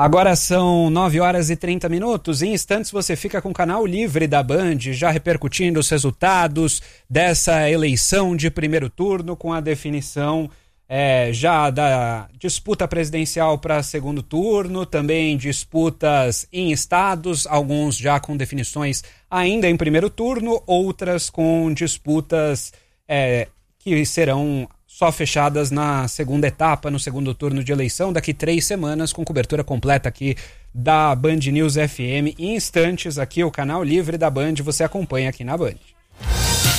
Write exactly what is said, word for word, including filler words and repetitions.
Agora são nove horas e trinta minutos. Em instantes você fica com o canal Livre da Band, já repercutindo os resultados dessa eleição de primeiro turno, com a definição é, já da disputa presidencial para segundo turno, também disputas em estados, alguns já com definições ainda em primeiro turno, outras com disputas é, que serão só fechadas na segunda etapa, no segundo turno de eleição, daqui três semanas, com cobertura completa aqui da Band News F M. Em instantes, aqui o canal Livre da Band, você acompanha aqui na Band.